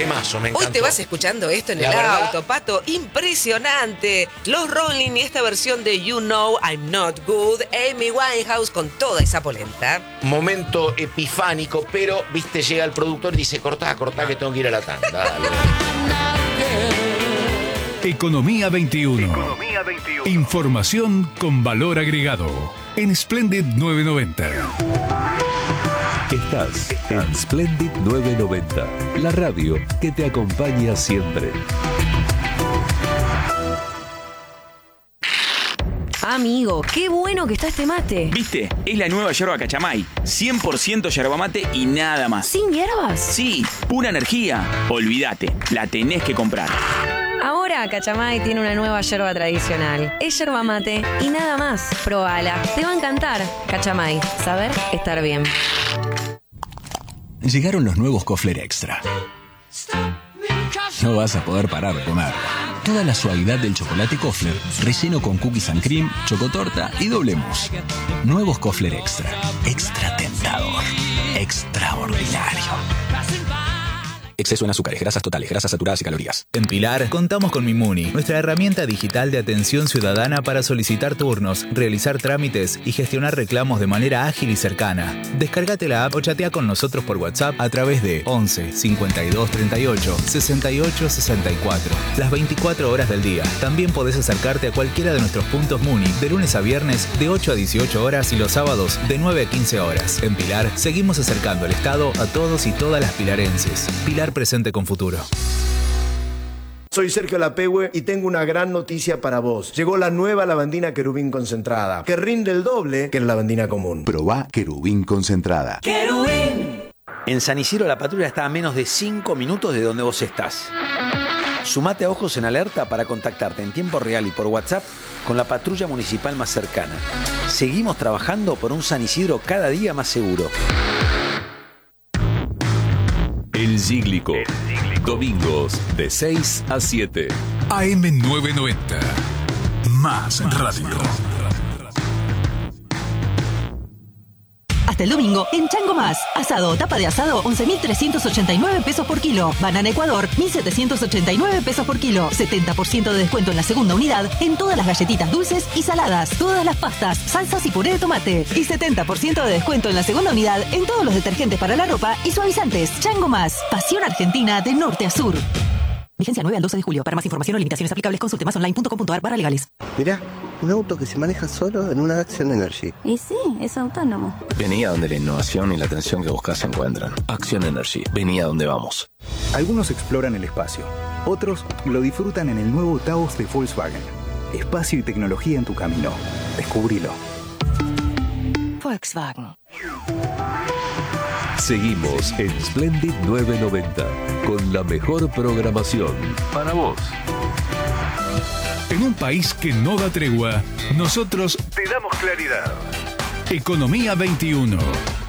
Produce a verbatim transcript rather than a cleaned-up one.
Temazo, me encantó. Hoy te vas escuchando esto en La el verdad, auto, Pato. Impresionante. Los Rolling y esta versión de You Know I'm Not Good. Amy Winehouse con toda esa polenta. momento epifánico, pero, viste, llega el productor y dice, cortá, cortá que tengo que ir a la tanda. Dale. Economía veintiuno. Economía veintiuno. Información con valor agregado. En Splendid novecientos noventa. Estás en Splendid novecientos noventa, la radio que te acompaña siempre. Amigo, qué bueno que está este mate. ¿Viste? Es la nueva yerba Cachamay. cien por ciento yerba mate y nada más. ¿Sin hierbas? Sí, pura energía. Olvídate, la tenés que comprar. Ahora Cachamay tiene una nueva yerba tradicional. Es yerba mate y nada más. Probala, te va a encantar. Cachamay, saber estar bien. Llegaron los nuevos Kofler Extra. No vas a poder parar de comer. Toda la suavidad del chocolate Kofler, relleno con cookies and cream, chocotorta y doble mousse. Nuevos Kofler Extra. Extra tentador. Extraordinario. Exceso en azúcares, grasas totales, grasas saturadas y calorías. En Pilar, contamos con Mimuni, nuestra herramienta digital de atención ciudadana para solicitar turnos, realizar trámites y gestionar reclamos de manera ágil y cercana. Descárgate la app o chatea con nosotros por WhatsApp a través de once cincuenta y dos treinta y ocho sesenta y ocho sesenta y cuatro. Las veinticuatro horas del día. También podés acercarte a cualquiera de nuestros puntos Muni de lunes a viernes de ocho a dieciocho horas y los sábados de nueve a quince horas. En Pilar, seguimos acercando el Estado a todos y todas las pilarenses. Pilar presente con futuro. Soy Sergio Lapehue y tengo una gran noticia para vos. Llegó la nueva lavandina Querubín concentrada, que rinde el doble que la lavandina común. Probá Querubín concentrada. ¡Querubín! En San Isidro la patrulla está a menos de cinco minutos de donde vos estás. Sumate a Ojos en Alerta para contactarte en tiempo real y por WhatsApp con la patrulla municipal más cercana. Seguimos trabajando por un San Isidro cada día más seguro. El Cíclico. Domingos de seis a siete. A M novecientos noventa. Más radio. Hasta el domingo, en Chango Más. Asado o tapa de asado, once mil trescientos ochenta y nueve pesos por kilo. Banana Ecuador, mil setecientos ochenta y nueve pesos por kilo. setenta por ciento de descuento en la segunda unidad en todas las galletitas dulces y saladas, todas las pastas, salsas y puré de tomate. Y setenta por ciento de descuento en la segunda unidad en todos los detergentes para la ropa y suavizantes. Chango Más. Pasión argentina de norte a sur. Vigencia nueve al doce de julio. Para más información o limitaciones aplicables, consulte más online punto com punto a r barra legales. Mirá, un auto que se maneja solo en una Action Energy. Y sí, es autónomo. Vení a donde la innovación y la atención que buscas se encuentran. Action Energy. Vení a donde vamos. Algunos exploran el espacio. Otros lo disfrutan en el nuevo Taos de Volkswagen. Espacio y tecnología en tu camino. Descubrilo. Volkswagen. Seguimos en Splendid novecientos noventa con la mejor programación para vos. En un país que no da tregua, nosotros te damos claridad. Economía veintiuno.